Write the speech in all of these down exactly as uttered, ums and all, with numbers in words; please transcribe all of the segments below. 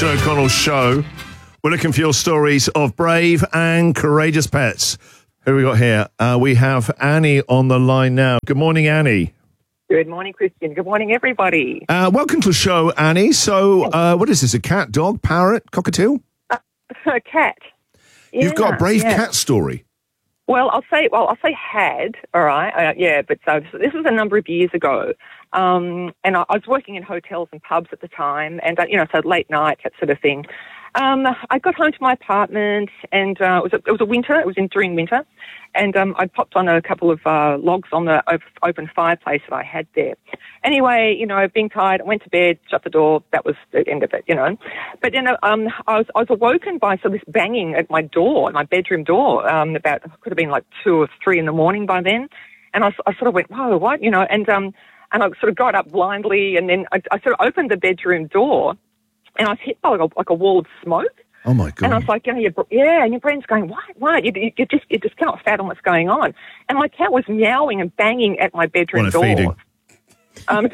Sean O'Connell Show. We're looking for your stories of brave and courageous pets. Who have we got here? Uh, we have Annie on the line now. Good morning, Annie. Good morning, Christian. Good morning, everybody. Uh, welcome to the show, Annie. So, uh, what is this, a cat, dog, parrot, cockatiel? Uh, a cat. Yeah, You've got a brave yeah. cat story. Well, I'll say, well, I'll say had, all right? Uh, yeah, but so, so this was a number of years ago. Um, and I, I was working in hotels and pubs at the time, and, uh, you know, so late night, that sort of thing. Um, I got home to my apartment, and uh, it was a, it was a winter. It was in during winter, and um, I popped on a couple of uh, logs on the open fireplace that I had there. Anyway, you know, being tired, I went to bed, shut the door. That was the end of it, you know. But then um, I was I was awoken by sort of this banging at my door, my bedroom door. Um, about could have been like two or three in the morning by then, and I, I sort of went, whoa, what, you know, and um, and I sort of got up blindly, and then I, I sort of opened the bedroom door. And I was hit by like a, like a wall of smoke. Oh, my God. And I was like, you know, your, yeah, and your brain's going, what, what? You, you, just, you just cannot fathom what's going on. And my cat was meowing and banging at my bedroom door. Feeding. Um,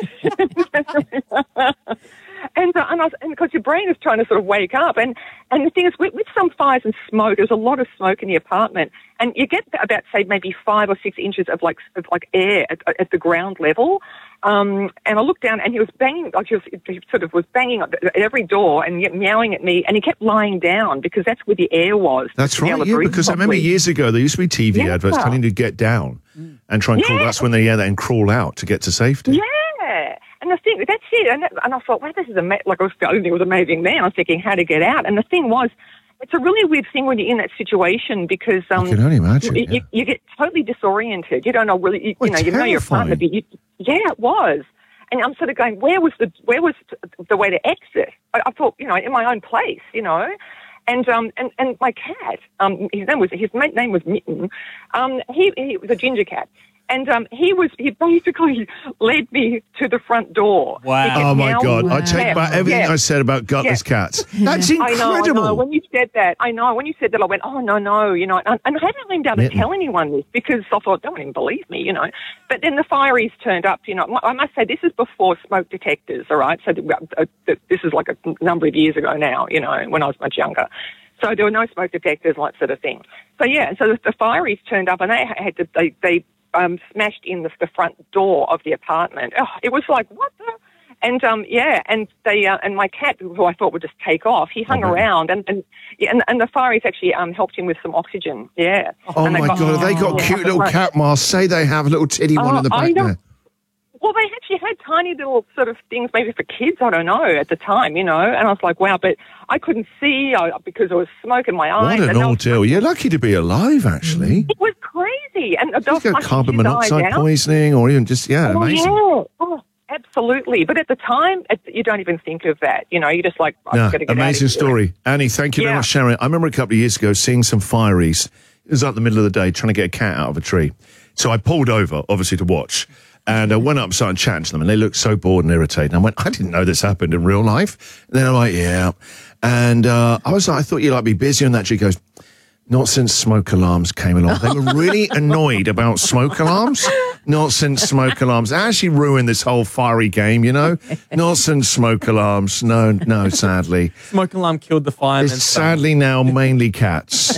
and uh, and, I was, and because your brain is trying to sort of wake up. And, and the thing is, with, with some fires and smoke, there's a lot of smoke in the apartment. And you get about, say, maybe five or six inches of like of like air at, at the ground level. Um, and I looked down, and he was banging, like he, was, he sort of was banging at every door and meowing at me, and he kept lying down because that's where the air was. That's right, yeah, because properly. I remember years ago there used to be T V yeah. adverts telling you to get down and try and crawl. Yeah. That's when they yeah, and crawl out to get to safety. Yeah, and the thing, that's it. And, that, and I thought, wow, this is amazing. Like I was, I think it was amazing then. I was thinking how to get out. And the thing was, it's a really weird thing when you're in that situation because um, I can only imagine. You, yeah. you, you get totally disoriented. You don't know really. You, well, you know, you know your partner, but you, yeah, it was. And I'm sort of going, where was the where was the way to exit? I, I thought, you know, in my own place, you know. And um and, and my cat, um, his name was his name was Mitten. Um, he he was a ginger cat. And um, he was he basically led me to the front door. Wow! Oh my God! Wow. I take back everything yeah. I said about gutless yeah. cats. That's incredible. I know, I know. When you said that, I know. When you said that, I went, oh no, no, you know. And, and I hadn't been able to tell anyone this because I thought, don't even believe me, you know. But then the fireys turned up. You know, I must say this is before smoke detectors. All right, so uh, this is like a number of years ago now. You know, when I was much younger. So there were no smoke detectors, like sort of thing. So yeah, so the, the fireys turned up, and they had to they they. Um, smashed in the, the front door of the apartment. Oh, it was like, what the? And, um, yeah, and they, uh, and my cat, who I thought would just take off, he hung okay. around, and, and, yeah, and, and the fireys actually, um, helped him with some oxygen. Yeah. Oh and my got, God, have they got yeah, cute little cat masks? Say they have a little titty oh, one in the back there. Well, they actually had tiny little sort of things, maybe for kids, I don't know, at the time, you know, and I was like, wow, but I couldn't see uh, because there was smoke in my eyes. What an ordeal. You're lucky to be alive, actually. It was crazy. And you got carbon monoxide poisoning or even just, yeah, oh, amazing. Yeah. Oh, absolutely. But at the time, it, you don't even think of that. You know, you're just like, I've no, got to get amazing out of story. here. Annie, thank you yeah. very much, Sharon. I remember a couple of years ago seeing some fireys. It was up the middle of the day trying to get a cat out of a tree. So I pulled over, obviously, to watch. And I went up and started chatting to them, and they looked so bored and irritated. And I went, I didn't know this happened in real life. And they're like, yeah. And uh, I was like, I thought you'd like be busy on that. She goes, not since smoke alarms came along. They were really annoyed about smoke alarms. Not since smoke alarms. They actually ruined this whole fiery game, you know? Not since smoke alarms. No, no, sadly. Smoke alarm killed the firemen. It's sadly now mainly cats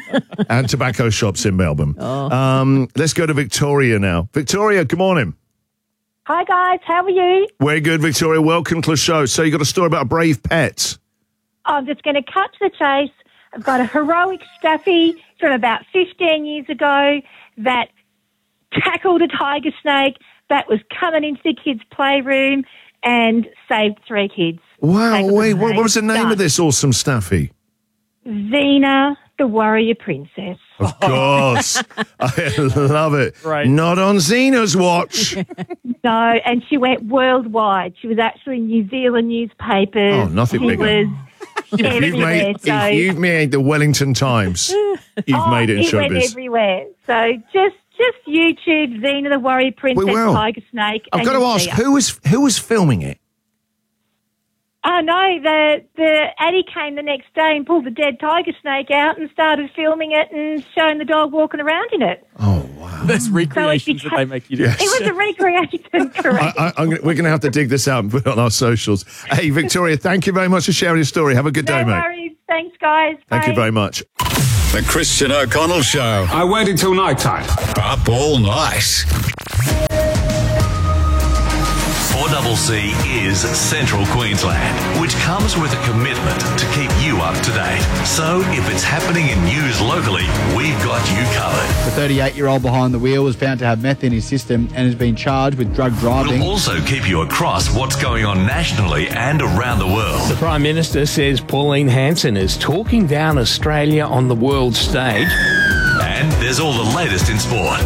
and tobacco shops in Melbourne. Oh. Um, let's go to Victoria now. Victoria, good morning. Hi, guys. How are you? We're good, Victoria. Welcome to the show. So you got a story about a brave pet. I'm just going to cut to the chase. I've got a heroic Staffy from about fifteen years ago that tackled a tiger snake that was coming into the kids' playroom and saved three kids. Wow, wait, what, what was the name Done. of this awesome Staffy? Xena, the warrior princess. Of course. I love it. Right. Not on Xena's watch. No, and she went worldwide. She was actually in New Zealand newspapers. Oh, nothing she bigger. Was If you've, made, so, if you've made the Wellington Times, you've oh, made it in it went showbiz. everywhere. So just just YouTube Xena the Warrior Princess We will. Tiger Snake. I've and got to you'll ask, see her. who was who was filming it? Oh no, the the Addy came the next day and pulled the dead tiger snake out and started filming it and showing the dog walking around in it. Oh wow! There's recreations So it that they make you do. Yes. It was a recreation, correct? I, I, I'm gonna, we're going to have to dig this out and put it on our socials. Hey, Victoria, thank you very much for sharing your story. Have a good day, no mate. worries. Thanks, guys. Thank you Bye. very much. The Christian O'Connell Show. I waited till night time. Up all night. four C C is Central Queensland, which comes with a commitment to keep you up to date. So if it's happening in news locally, we've got you covered. The thirty-eight-year-old behind the wheel was found to have meth in his system and has been charged with drug driving. We'll also keep you across what's going on nationally and around the world. The Prime Minister says Pauline Hanson is talking down Australia on the world stage. And there's all the latest in sport.